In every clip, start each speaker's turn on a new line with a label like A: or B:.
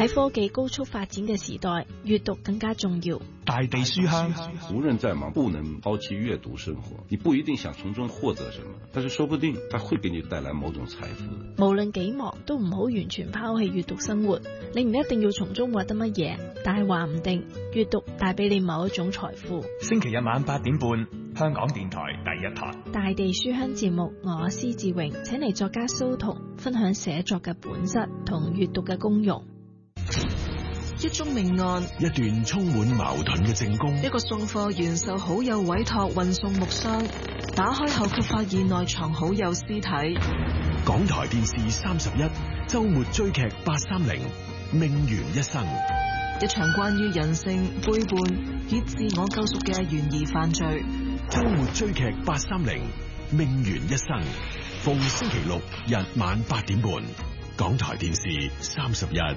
A: 喺科技高速發展嘅時代，閱讀更加重要。
B: 大地書香，
C: 無人再忙，不能拋棄閱讀生活。你不一定想從中獲得什麼，但是說不定它會給你帶來某種財富。
A: 無論幾忙，都唔好完全拋棄閱讀生活。你唔一定要從中獲得乜嘢，但係話唔定閱讀帶俾你某一種財富。
B: 星期日晚8點半，香港電台第一台
A: 大地書香節目，我施志榮請嚟作家蘇童分享寫作嘅本質同閱讀嘅功用。
D: 一宗命案，
E: 一段充滿矛盾嘅證供，
D: 一個送貨員受好友委託運送木箱，打開後卻發現內藏好友屍體。
E: 港台電視31周末追劇830命懸一生，
D: 一場關於人性背叛以自我救贖嘅懸疑犯罪。
E: 周末追劇830命懸一生，逢星期六日晚8點半，港台電視31。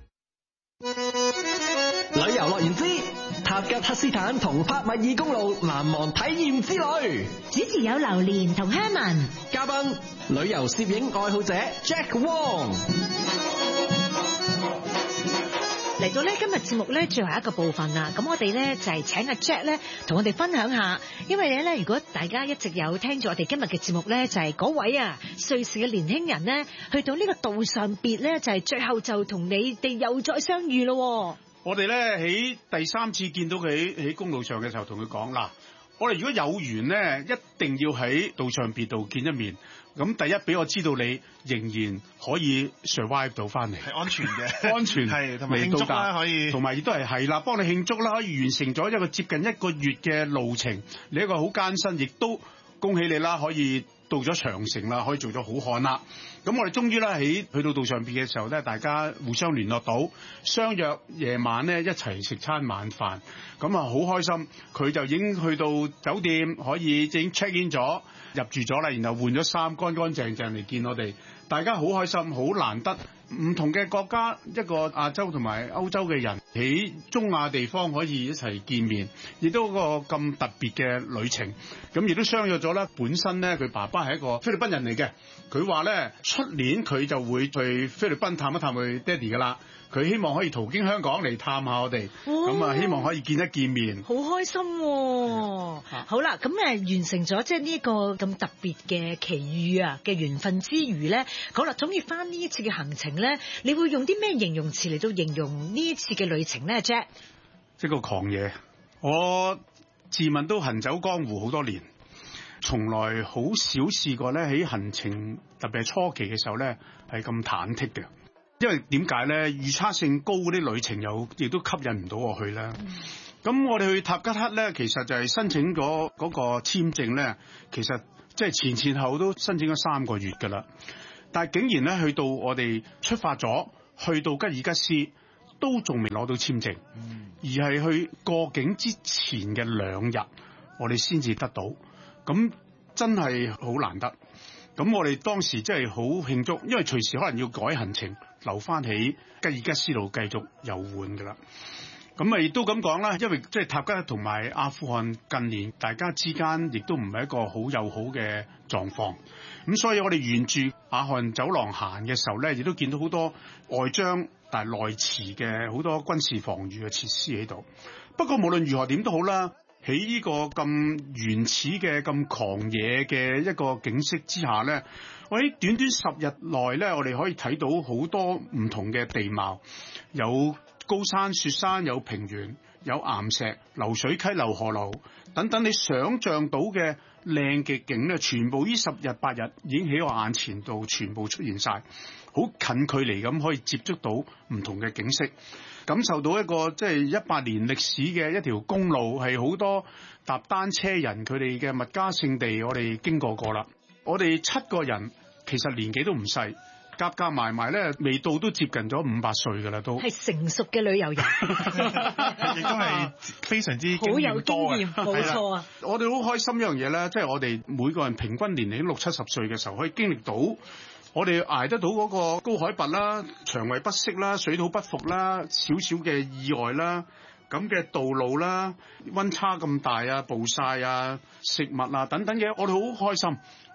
F: 旅遊樂園之塔吉克斯坦同帕米爾公路難忘體驗之旅，
G: 主持有榴蓮同香文，
F: 嘉賓旅遊攝影愛好者 Jack Wong。
G: 嚟到咧今日節目咧最後一個部分啦，咁我哋咧就係請阿 Jack 咧同我哋分享下，因為咧如果大家一直有聽住我哋今日嘅節目咧，就係嗰位瑞士嘅年輕人咧，去到呢個道上別咧，就係最後就同你哋又再相遇咯。
H: 我哋咧喺第三次見到佢喺公路上嘅時候，同佢講嗱，我哋如果有緣咧，一定要喺道上別度見一面。咁第一俾我知道你仍然可以 survive 到翻嚟，
I: 係安全嘅，
H: 安全
I: 係同埋慶祝啦，可以
H: 同埋亦都係啦，幫你慶祝啦，可以完成咗一個接近1個月嘅路程，你一個好艱辛，亦都恭喜你啦，可以到咗長城啦，可以做咗好漢啦。咁我哋終於咧喺去到道上邊嘅時候咧，大家互相聯絡到，相約夜晚咧一齊食餐晚飯，咁啊好開心。佢就已經去到酒店，可以已經 check in 咗，入住咗啦，然後換咗衫，乾乾淨淨嚟見我哋，大家好開心，好難得。唔同嘅國家，一個亞洲同埋歐洲嘅人喺中亞地方可以一齊見面，亦都一個咁特別嘅旅程。咁亦都相約咗啦。本身咧佢爸爸係一個菲律賓人嚟嘅，佢話咧出年佢就會去菲律賓探一探佢爹哋噶啦。佢希望可以途經香港嚟探下我哋，咁啊希望可以見一見面。
G: 好開心喎！好啦，咁完成咗即係呢個咁特別嘅奇遇嘅緣分之餘咧，好啦，總結翻呢一次嘅行程咧，你會用啲咩形容詞嚟到形容呢一次嘅旅程咧 ，Jack？
H: 一個狂野，我自問都行走江湖好多年，從來好少試過咧喺行程特別係初期嘅時候咧係咁忐忑嘅。因為點解咧？預測性高嗰啲旅程亦都吸引唔到我去啦。咁我哋去塔吉克咧，其實就係申請咗嗰個簽證咧，其實即係前後都申請咗3個月㗎啦。但係竟然咧去到我哋出發咗，去到吉爾吉斯都仲未攞到簽證，而係去過境之前嘅2日，我哋先至得到。咁真係好難得。咁我哋當時真係好慶祝，因為隨時可能要改行程，留翻喺吉爾吉斯度繼續遊玩噶啦。咁啊亦都咁講啦，因為即係塔吉克同埋阿富汗近年大家之間亦都唔係一個好友好嘅狀況。咁所以我哋沿住阿富汗走廊行嘅時候咧，亦都見到好多外張但係內持嘅好多軍事防禦嘅設施喺度。不過無論如何點都好啦。喺呢個咁原始嘅咁狂野嘅一個景色之下咧，我喺短短10日內咧，我哋可以睇到好多唔同嘅地貌，有高山雪山，有平原，有岩石、流水溪、流河流等等，你想象到嘅靚嘅景咧，全部呢10日8日已經喺我眼前度全部出現晒，好近距離咁可以接觸到唔同嘅景色。感受到一個即係100年歷史嘅一條公路，係好多踏單車人佢哋嘅物家聖地，我哋經過過啦。我哋7個人其實年紀都唔細，夾埋埋咧，未到都接近咗500歲㗎啦，都
G: 係成熟嘅旅遊人，
I: 亦都係非常之
G: 好有經驗，冇錯啊！
H: 我哋好開心一樣嘢咧，即係我哋每個人平均年齡60-70歲嘅時候，可以經歷到。我哋捱得到嗰個高海拔啦、腸胃不適啦、水土不服啦、少少嘅意外啦、咁嘅道路啦、溫差咁大啊、暴曬啊、食物啊等等嘢，我哋好開心。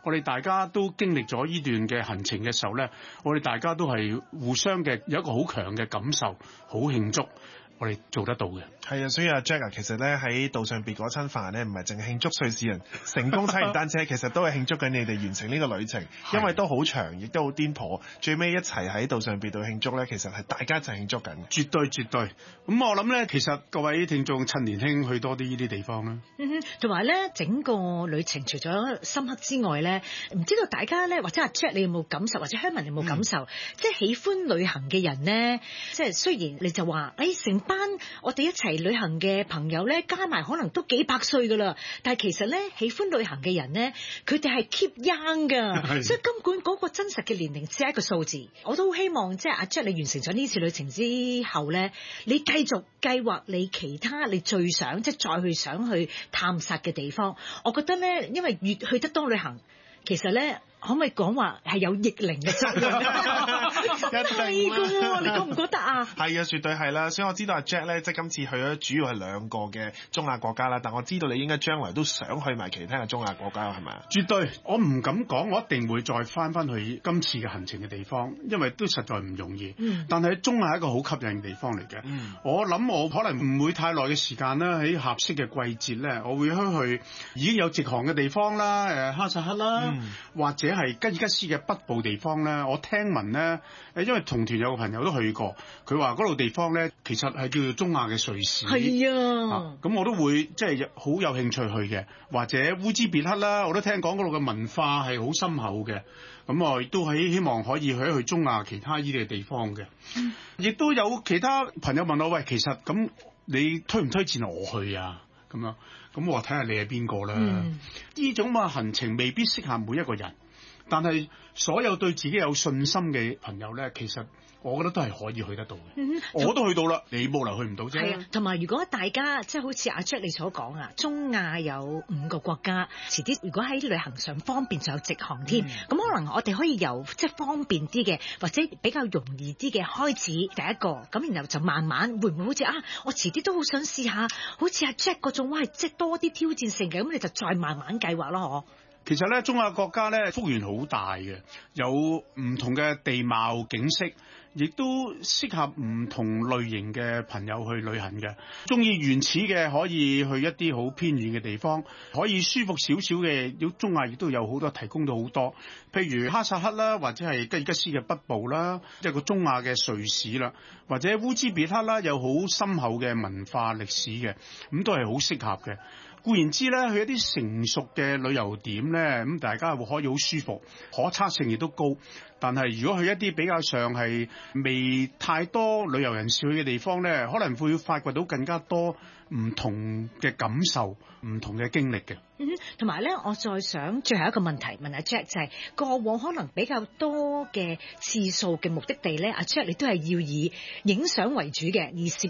H: 我哋大家都經歷咗呢段嘅行程嘅時候咧，我哋大家都係互相嘅有一個好強嘅感受，好慶祝。我哋做得到嘅。
I: 係啊，所以阿 Jack 啊，其實咧喺道上別嗰餐飯咧，唔係淨係慶祝瑞士人成功踩完單車，其實都係慶祝緊你哋完成呢個旅程，因為都好長，亦都好顛簸，最尾一齊喺道上別度慶祝咧，其實係大家一齊慶祝緊。
H: 絕對絕對。咁我諗咧，其實各位聽眾趁年輕去多啲呢啲地方啦。
G: 同埋咧，整個旅程除咗深刻之外咧，唔知道大家咧，或者阿 Jack 你有冇感受，或者 Herman 有冇感受，即係喜歡旅行嘅人咧，即係雖然你就話，成班我哋一齊旅行嘅朋友咧，加埋可能都幾百歲噶啦，但係其實咧，喜歡旅行嘅人咧，佢哋係 keep young 噶，所以根本嗰個真實嘅年齡只係一個數字。我都好希望即係阿 Jack 你完成咗呢次旅程之後咧，你繼續計劃你其他你最想即係再去想去探索嘅地方。我覺得咧，因為越去得多旅行，其實咧，可唔可以講話係有逆齡嘅作用？係㗎，你覺唔覺得啊？
I: 係啊，絕對係啦。所以我知道阿 Jack 咧，即係今次去咗主要係2個嘅中亞國家啦。但我知道你應該將來都想去埋其他嘅中亞國家，係咪啊？
H: 絕對，我唔敢講，我一定會再翻去今次嘅行程嘅地方，因為都實在唔容易。但係中亞係一個好吸引嘅地方嚟嘅。我諗我可能唔會太耐嘅時間啦，喺合適嘅季節咧，我會去已經有直航嘅地方啦，哈薩克啦，或者係吉爾吉斯嘅北部地方咧。我聽聞咧，因為同團有個朋友都去過，佢話嗰度地方咧，其實係叫做中亞嘅瑞士。
G: 係啊，
H: 咁我都會即係好有興趣去嘅，或者烏茲別克啦，我都聽講嗰度嘅文化係好深厚嘅。咁我亦都希望可以去中亞其他呢啲嘅地方嘅。亦都有其他朋友問我，喂，其實咁你推唔推薦我去啊？咁樣，咁我話睇下你係邊個啦。呢種嘅行程未必適合每一個人。但係所有對自己有信心嘅朋友咧，其實我覺得都係可以去得到嘅。我都去到啦，你冇理由去唔到啫。
G: 係啊，同埋如果大家即係好似阿 Jack 你所講啊，中亞有5個國家，遲啲如果喺旅行上方便，仲有直航添。咁可能我哋可以由即係方便啲嘅，或者比較容易啲嘅開始第一個，咁然後就慢慢會唔會好似我遲啲都好想試下，好似阿 Jack 嗰種即係多啲挑戰性嘅，咁你就再慢慢計劃咯，
H: 其實咧，中亞國家咧幅員好大嘅，有唔同嘅地貌景色，亦都適合唔同類型嘅朋友去旅行嘅。中意原始嘅可以去一啲好偏遠嘅地方，可以舒服少少嘅，中亞亦都有好多提供到好多，譬如哈薩克啦，或者係吉爾吉斯嘅北部啦，即係個中亞嘅瑞士啦，或者烏茲別克啦，有好深厚嘅文化歷史嘅，咁都係好適合嘅。固然之咧，去一啲成熟嘅旅遊點咧，咁大家會可以好舒服，可測性亦都高。但係如果去一啲比較上係未太多旅遊人士去嘅地方咧，可能會發掘到更加多唔同嘅感受、唔同嘅經歷嘅。
G: 同埋咧，我再想最後一個問題問阿 Jack， 就係過往可能比較多嘅次數嘅目的地咧，阿 Jack 你都係要以影相為主嘅，而攝